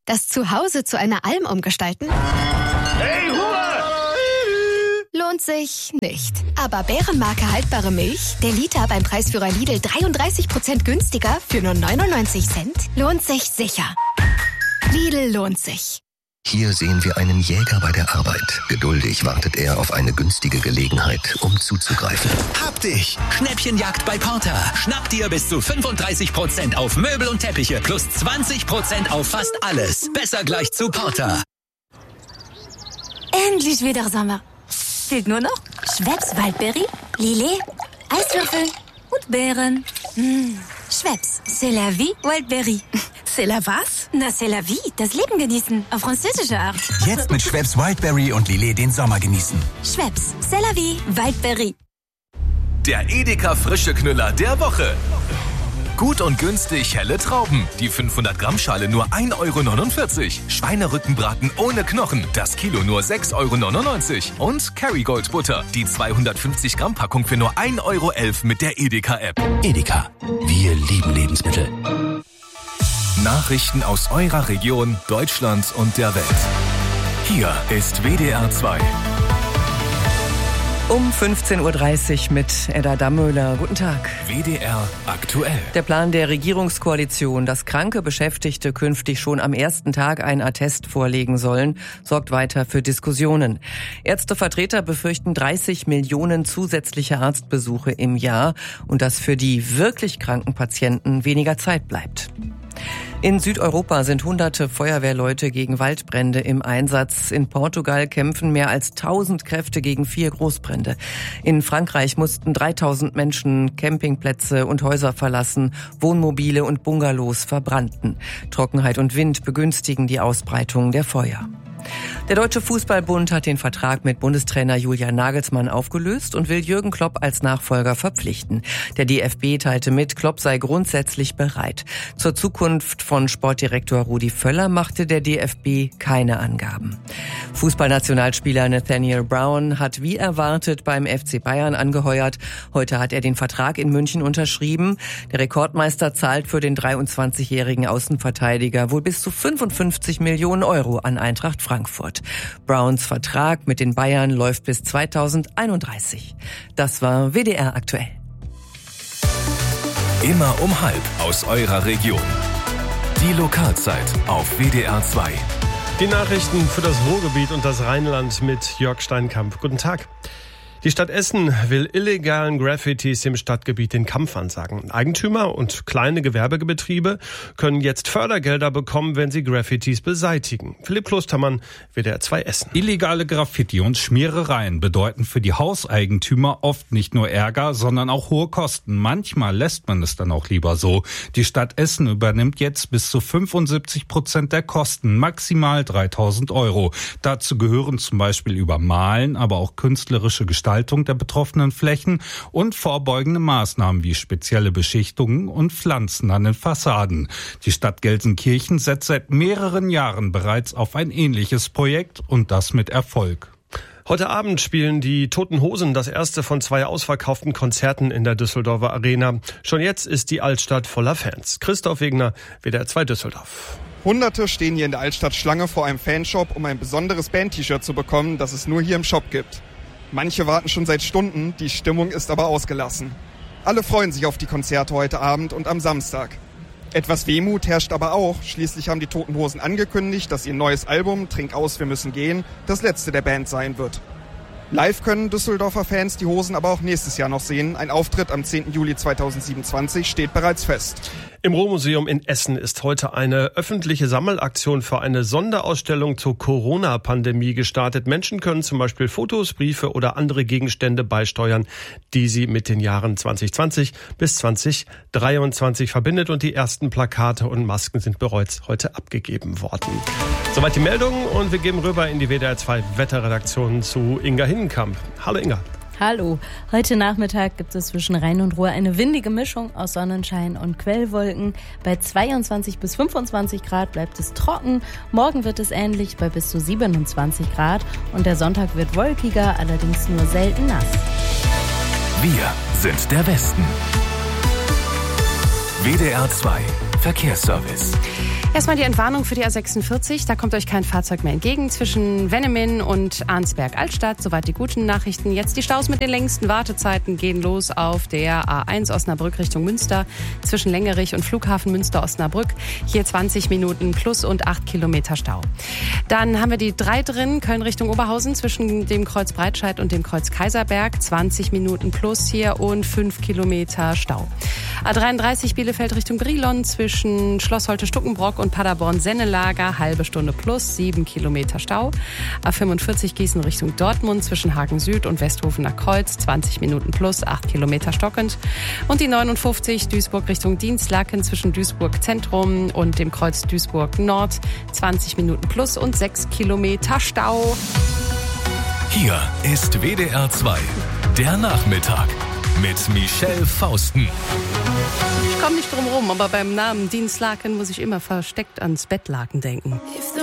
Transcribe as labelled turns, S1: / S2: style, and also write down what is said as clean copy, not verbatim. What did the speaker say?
S1: Das Zuhause zu einer Alm umgestalten?
S2: Hey, Ruhe!
S1: Lohnt sich nicht. Aber Bärenmarke haltbare Milch, der Liter beim Preisführer Lidl 33% günstiger für nur 99 Cent, lohnt sich sicher. Lidl lohnt sich.
S3: Hier sehen wir einen Jäger bei der Arbeit. Geduldig wartet er auf eine günstige Gelegenheit, um zuzugreifen.
S4: Hab dich! Schnäppchenjagd bei Porter. Schnapp dir bis zu 35% auf Möbel und Teppiche plus 20% auf fast alles. Besser gleich zu Porter.
S5: Endlich wieder Sommer. Fehlt nur noch Schweppes Waldberry, Lillet, Eiswürfel und Beeren. Schweppes, c'est la vie, Wildberry.
S6: C'est la was?
S5: Na, c'est la vie, das Leben genießen, auf französische Art.
S7: Jetzt mit Schweppes Wildberry und Lillet den Sommer genießen.
S5: Schweppes, c'est la vie, Wildberry.
S8: Der Edeka frische Knüller der Woche. Gut und günstig helle Trauben. Die 500 Gramm Schale nur 1,49 €. Schweinerückenbraten ohne Knochen. Das Kilo nur 6,99 €. Und Kerrygold Butter. Die 250 Gramm Packung für nur 1,11 € mit der Edeka-App.
S7: Edeka. Wir lieben Lebensmittel.
S8: Nachrichten aus eurer Region, Deutschland und der Welt. Hier ist WDR 2.
S9: Um 15.30 Uhr mit Edda Dammöhler. Guten Tag.
S8: WDR aktuell.
S9: Der Plan der Regierungskoalition, dass kranke Beschäftigte künftig schon am ersten Tag einen Attest vorlegen sollen, sorgt weiter für Diskussionen. Ärztevertreter befürchten 30 Millionen zusätzliche Arztbesuche im Jahr und dass für die wirklich kranken Patienten weniger Zeit bleibt. In Südeuropa sind hunderte Feuerwehrleute gegen Waldbrände im Einsatz. In Portugal kämpfen mehr als 1000 Kräfte gegen 4 Großbrände. In Frankreich mussten 3000 Menschen Campingplätze und Häuser verlassen. Wohnmobile und Bungalows verbrannten. Trockenheit und Wind begünstigen die Ausbreitung der Feuer. Der Deutsche Fußballbund hat den Vertrag mit Bundestrainer Julian Nagelsmann aufgelöst und will Jürgen Klopp als Nachfolger verpflichten. Der DFB teilte mit, Klopp sei grundsätzlich bereit. Zur Zukunft von Sportdirektor Rudi Völler machte der DFB keine Angaben. Fußballnationalspieler Nathaniel Brown hat wie erwartet beim FC Bayern angeheuert. Heute hat er den Vertrag in München unterschrieben. Der Rekordmeister zahlt für den 23-jährigen Außenverteidiger wohl bis zu 55 Millionen € an Eintracht Frankfurt. Browns Vertrag mit den Bayern läuft bis 2031. Das war WDR aktuell.
S8: Immer um 12:30 aus eurer Region. Die Lokalzeit auf WDR 2.
S10: Die Nachrichten für das Ruhrgebiet und das Rheinland mit Jörg Steinkamp. Guten Tag. Die Stadt Essen will illegalen Graffitis im Stadtgebiet den Kampf ansagen. Eigentümer und kleine Gewerbebetriebe können jetzt Fördergelder bekommen, wenn sie Graffitis beseitigen. Philipp Klostermann, WDR 2 Essen.
S11: Illegale Graffiti und Schmierereien bedeuten für die Hauseigentümer oft nicht nur Ärger, sondern auch hohe Kosten. Manchmal lässt man es dann auch lieber so. Die Stadt Essen übernimmt jetzt bis zu 75% der Kosten, maximal 3.000 €. Dazu gehören zum Beispiel Übermalen, aber auch künstlerische Gestaltung der betroffenen Flächen und vorbeugende Maßnahmen wie spezielle Beschichtungen und Pflanzen an den Fassaden. Die Stadt Gelsenkirchen setzt seit mehreren Jahren bereits auf ein ähnliches Projekt und das mit Erfolg.
S10: Heute Abend spielen die Toten Hosen das erste von 2 ausverkauften Konzerten in der Düsseldorfer Arena. Schon jetzt ist die Altstadt voller Fans. Christoph Wegner, WDR 2 Düsseldorf.
S12: Hunderte stehen hier in der Altstadt Schlange vor einem Fanshop, um ein besonderes Band-T-Shirt zu bekommen, das es nur hier im Shop gibt. Manche warten schon seit Stunden, die Stimmung ist aber ausgelassen. Alle freuen sich auf die Konzerte heute Abend und am Samstag. Etwas Wehmut herrscht aber auch. Schließlich haben die Toten Hosen angekündigt, dass ihr neues Album Trink aus, wir müssen gehen das letzte der Band sein wird. Live können Düsseldorfer Fans die Hosen aber auch nächstes Jahr noch sehen. Ein Auftritt am 10. Juli 2027 steht bereits fest.
S10: Im Ruhrmuseum in Essen ist heute eine öffentliche Sammelaktion für eine Sonderausstellung zur Corona-Pandemie gestartet. Menschen können zum Beispiel Fotos, Briefe oder andere Gegenstände beisteuern, die sie mit den Jahren 2020 bis 2023 verbindet. Und die ersten Plakate und Masken sind bereits heute abgegeben worden. Soweit die Meldung und wir geben rüber in die WDR 2 Wetterredaktion zu Inga Hinnenkamp. Hallo Inga.
S6: Hallo. Heute Nachmittag gibt es zwischen Rhein und Ruhr eine windige Mischung aus Sonnenschein und Quellwolken. Bei 22 bis 25 Grad bleibt es trocken. Morgen wird es ähnlich bei bis zu 27 Grad. Und der Sonntag wird wolkiger, allerdings nur selten nass.
S8: Wir sind der Westen. WDR 2 Verkehrsservice.
S13: Erstmal die Entwarnung für die A46. Da kommt euch kein Fahrzeug mehr entgegen zwischen Wennemin und Arnsberg-Altstadt. Soweit die guten Nachrichten. Jetzt die Staus mit den längsten Wartezeiten gehen los auf der A1 Osnabrück Richtung Münster zwischen Längerich und Flughafen Münster-Osnabrück. Hier 20 Minuten plus und 8 Kilometer Stau. Dann haben wir die 3 drin, Köln Richtung Oberhausen zwischen dem Kreuz Breitscheid und dem Kreuz Kaiserberg. 20 Minuten plus hier und 5 Kilometer Stau. A33 Bielefeld Richtung Brilon zwischen Schloss Holte-Stuckenbrock und Paderborn-Sennelager, halbe Stunde plus, 7 Kilometer Stau. A45 Gießen Richtung Dortmund zwischen Hagen Süd und Westhofener Kreuz, 20 Minuten plus, 8 Kilometer stockend. Und die 59 Duisburg Richtung Dienstlaken zwischen Duisburg Zentrum und dem Kreuz Duisburg Nord, 20 Minuten plus und 6 Kilometer Stau.
S8: Hier ist WDR 2, der Nachmittag mit Michelle Fausten.
S13: Ich komme nicht drum rum, aber beim Namen Dienstlaken muss ich immer versteckt ans Bettlaken denken.